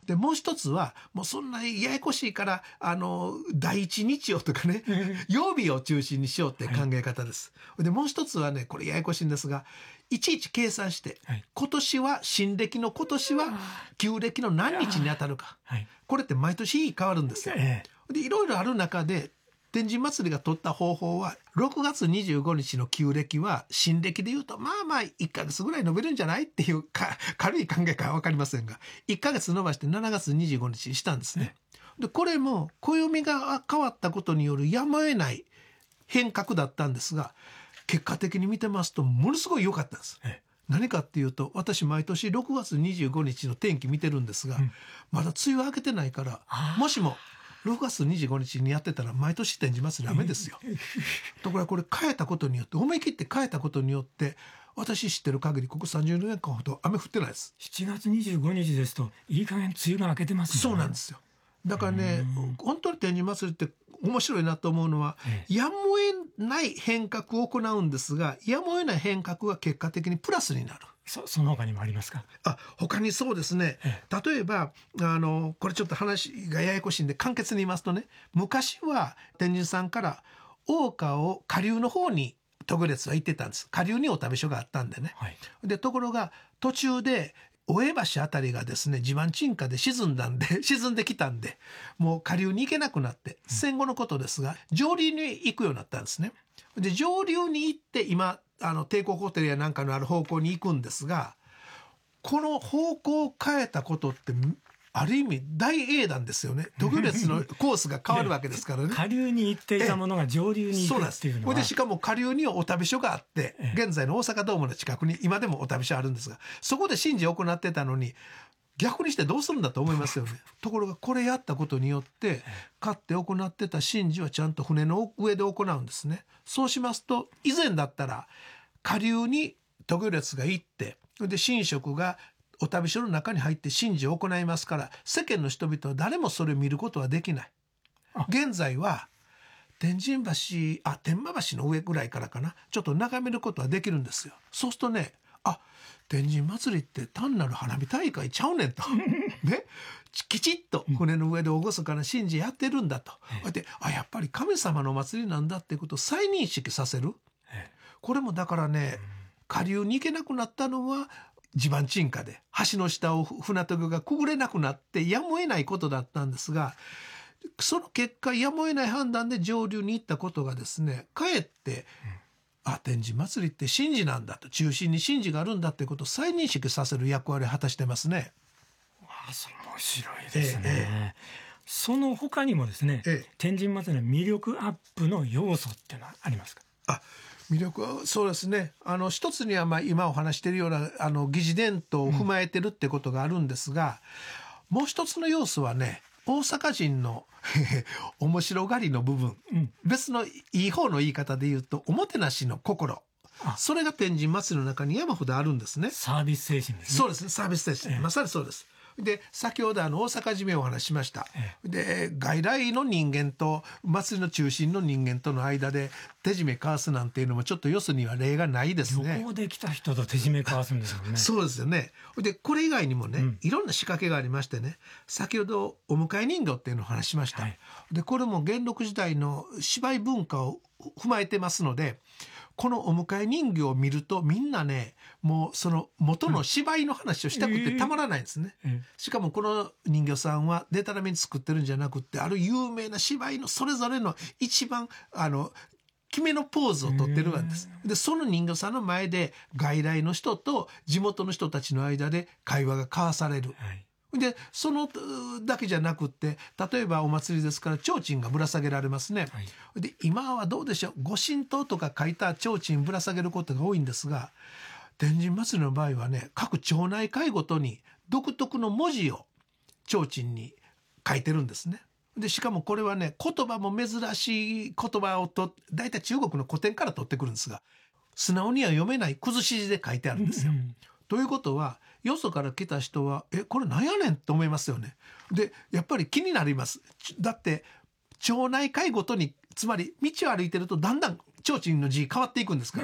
でもう一つはもうそんなややこしいから第一日曜とかね曜日を中心にしようって考え方です、でもう一つはねこれややこしいんですがいちいち計算して、今年は新暦の今年は旧暦の何日に当たるか、これって毎年変わるんですよ、でいろいろある中で天神祭りが取った方法は6月25日の旧暦は新暦でいうとまあ1ヶ月ぐらい伸びるんじゃないっていう軽い考えかは分かりませんが1ヶ月伸ばして7月25日にしたんですね。でこれも暦が変わったことによるやむを得ない変革だったんですが結果的に見てますとものすごい良かったんです。何かっていうと私毎年6月25日の天気見てるんですが、まだ梅雨明けてないからもしも6月25日にやってたら毎年天神祭り雨ですよところがこれ変えたことによって思い切って変えたことによって私知ってる限りここ30年間ほど雨降ってないです。 7月25日ですといい加減梅雨が明けてますね。 そうなんですよ。だからね本当に天神祭りって面白いなと思うのは、やむを得ない変革を行うんですがやむを得ない変革は結果的にプラスになる。 その他にもありますか？ 他にそうですね、例えばこれちょっと話がややこしいんで簡潔に言いますとね昔は天神さんから大川を下流の方に特列は行ってたんです。下流にお食べ所があったんでね、でところが途中で大江橋あたりがですね地盤沈下で沈んできたんでもう下流に行けなくなって、戦後のことですが上流に行くようになったんですね。で上流に行って今帝国ホテルやなんかのある方向に行くんですがこの方向を変えたことってある意味大英断ですよね。特別のコースが変わるわけですからね下流に行っていたものが上流に行くっていうのはでしかも下流にお食べ所があって、現在の大阪ドームの近くに今でもお食べ所あるんですがそこで神事を行ってたのに逆にしてどうするんだと思いますよねところがこれやったことによってかって行ってた神事はちゃんと船の上で行うんですね。そうしますと以前だったら下流に特列が行ってで神職がお食べ所の中に入って神事を行いますから世間の人々は誰もそれを見ることはできない。現在は天満橋の上ぐらいからかなちょっと眺めることはできるんですよ。そうするとね天神祭りって単なる花火大会ちゃうねんとねきちっと船の上で厳かな神事やってるんだと、でやっぱり神様のお祭りなんだっていうことを再認識させる。これもだからね下流に行けなくなったのは地盤沈下で橋の下を船渡がくぐれなくなってやむを得ないことだったんですがその結果やむを得ない判断で上流に行ったことがですねかえって天神祭りって神事なんだと中心に神事があるんだってことを再認識させる役割を果たしてますね。 それ面白いですね、その他にもですね、天神祭りの魅力アップの要素っていうのはありますか？ 魅力はそうですね一つには今お話しているような疑似伝統を踏まえてるってことがあるんですが、もう一つの要素はね大阪人の面白がりの部分、別のいい方の言い方で言うとおもてなしの心、それが天神祭りの中に山ほどあるんですね。 サービス精神ですね。 そうですねサービス精神、まさにそうです。で先ほど大阪締めをお話ししました、で外来の人間と祭りの中心の人間との間で手締め交わすなんていうのもちょっとよそには例がないですね。 旅行で来た人と手締め交わすんですよねそうですよね。でこれ以外にもね、いろんな仕掛けがありましてね先ほどお迎え人形っていうのをお話ししました、でこれも元禄時代の芝居文化を踏まえてますのでこのお迎え人形を見るとみんなねもうその元の芝居の話をしたくてたまらないんですね、しかもこの人形さんはでたらめに作ってるんじゃなくってある有名な芝居のそれぞれの一番決めのポーズをとってるわけです。でその人形さんの前で外来の人と地元の人たちの間で会話が交わされる、でそのだけじゃなくって例えばお祭りですから提灯がぶら下げられますね、で今はどうでしょう御神刀とか書いた提灯ぶら下げることが多いんですが天神祭りの場合はね各町内会ごとに独特の文字を提灯に書いてるんですね。でしかもこれはね言葉も珍しい言葉をだいたい中国の古典から取ってくるんですが素直には読めない崩し字で書いてあるんですよ、ということはよそから来た人はこれなんやねんと思いますよね。でやっぱり気になります。だって町内会ごとにつまり道を歩いてるとだんだん提灯の字変わっていくんですからね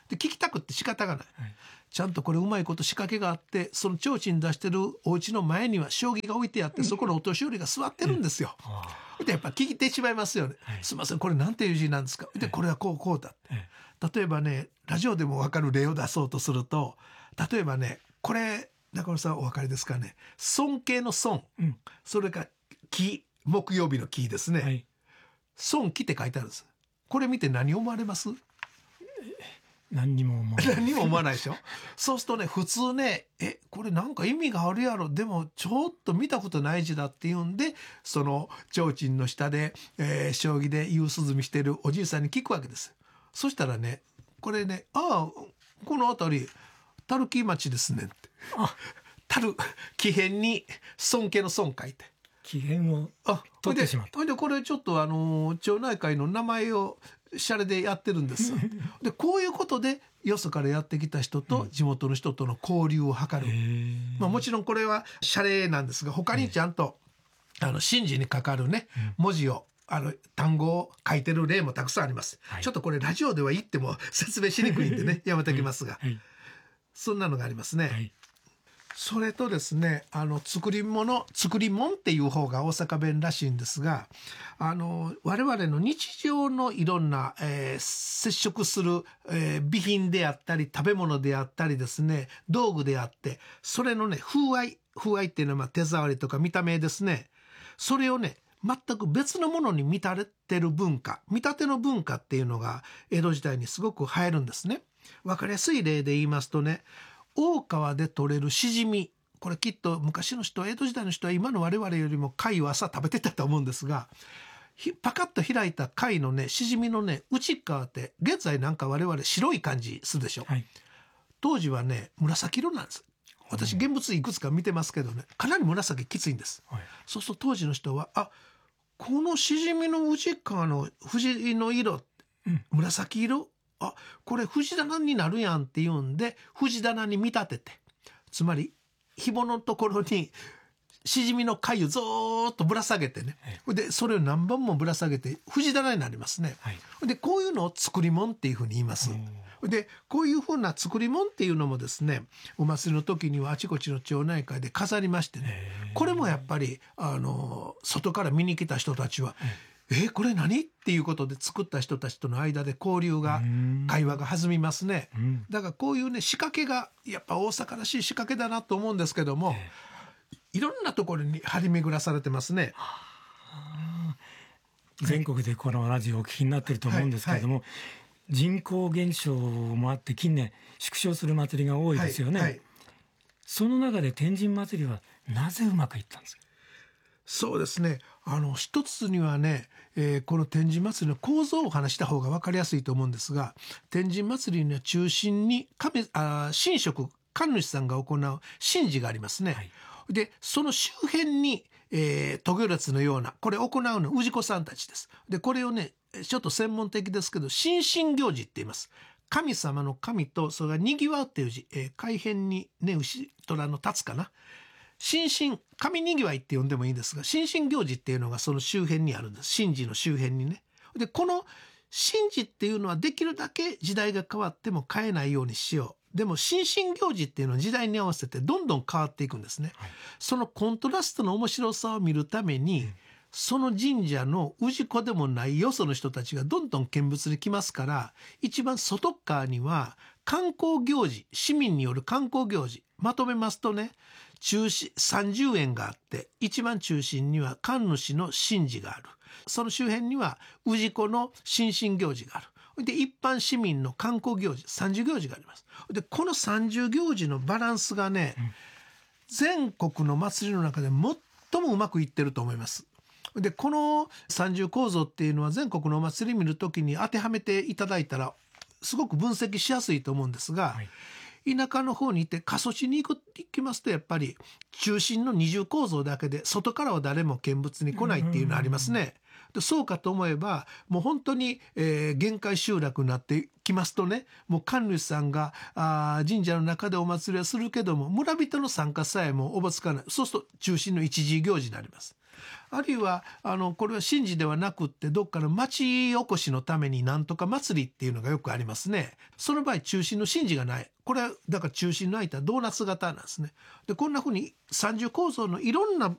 で聞きたくって仕方がない、 はい、 ちゃんとこれうまいこと仕掛けがあって、その提灯出してるお家の前には将棋が置いてあって、そこのお年寄りが座ってるんですよ、でやっぱ聞いてしまいますよね、はい、すいませんこれなんていう字なんですか、でこれはこうこうだって、例えばねラジオでも分かる例を出そうとすると、例えばねこれ中村さんお分かりですかね、尊敬の尊、それから木、木曜日の木ですね、はい、尊木って書いてあるんです。これ見て何思われます？ 何にも思わない何にも思わないでしょそうするとね普通ねこれなんか意味があるやろ、でもちょっと見たことない字だっていうんで、その提灯の下で、将棋で夕涼みしてるおじいさんに聞くわけです。そしたらねこれね、ああこの辺り樽木町ですねって、樽木偏に尊敬の尊書いて木偏を取ってしまった。 でこれちょっと町内会の名前をシャレでやってるんですでこういうことでよそからやってきた人と地元の人との交流を図る、もちろんこれはシャレなんですが、他にちゃんと神事にかかるね、文字を単語を書いてる例もたくさんあります、はい、ちょっとこれラジオでは言っても説明しにくいんでねやめておきますが、そんなのがありますね、はい、それとですね作り物っていう方が大阪弁らしいんですが、我々の日常のいろんな、接触する、備品であったり食べ物であったりですね、道具であって、それのね風合いっていうのは手触りとか見た目ですね、それをね全く別のものに見立てる文化、見立ての文化っていうのが江戸時代にすごく流行るんですね。わかりやすい例で言いますとね、大川で取れるしじみ、これきっと昔の人、江戸時代の人は今の我々よりも貝を朝食べてたと思うんですが、パカッと開いた貝のねしじみのね内側って現在なんか我々白い感じするでしょ、はい、当時はね紫色なんです。私現物いくつか見てますけどね、かなり紫きついんです、はい、そうすると当時の人はこのしじみの内側の藤の色、紫色、これ藤棚になるやんっていうんで藤棚に見立てて、つまり紐のところにしじみの貝をずーっとぶら下げてね、でそれを何本もぶら下げて藤棚になりますね、はい、でこういうのを作り物っていうふうに言います。でこういうふうな作り物っていうのもですね、お祭りの時にはあちこちの町内会で飾りましてね、これもやっぱり外から見に来た人たちはこれ何っていうことで作った人たちとの間で交流が会話が弾みますね、だからこういうね仕掛けがやっぱ大阪らしい仕掛けだなと思うんですけども、いろんなところに張り巡らされてますね。 全国でこのラジオをお聞きになっていると思うんですけれども、人口減少もあって近年縮小する祭りが多いですよね、その中で天神祭りはなぜうまくいったんですか？ そうですね、一つにはね、この天神祭りの構造をお話した方が分かりやすいと思うんですが、天神祭りの中心に神職神主さんが行う神事がありますね、でその周辺に渡御列のようなこれ行うの氏子さんたちです。でこれをねちょっと専門的ですけど神神行事って言います。神様の神とそれがにぎわうっていう字、海辺にね牛虎の立つかな、神神神にぎわいって呼んでもいいんですが、神神行事っていうのがその周辺にあるんです。神事の周辺にね。でこの神事っていうのはできるだけ時代が変わっても変えないようにしよう。でも神神行事っていうのは時代に合わせてどんどん変わっていくんですね、そのコントラストの面白さを見るために、その神社の氏子でもないよその人たちがどんどん見物に来ますから、一番外側には観光行事、市民による観光行事まとめますとね、中心30円があって、一番中心には神主の神事がある、その周辺には氏子の神神行事がある、で一般市民の観光行事30行事があります。でこの30行事のバランスがね、全国の祭りの中で最もうまくいってると思います。でこの30構造っていうのは全国のお祭り見るときに当てはめていただいたらすごく分析しやすいと思うんですが、田舎の方にいて過疎地に行きますとやっぱり中心の二重構造だけで外からは誰も見物に来ないっていうのありますね。でそうかと思えばもう本当に、限界集落になってきますとね、もう神主さんが神社の中でお祭りはするけども村人の参加さえもおぼつかない、そうすると中心の一時行事になります。 あるいはこれは神事ではなくってどっかの町おこしのためになんとか祭りっていうのがよくありますね。その場合中心の神事がない。これはだから中心の空いたドーナツ型なんですね。でこんなふうに三重構造のいろんな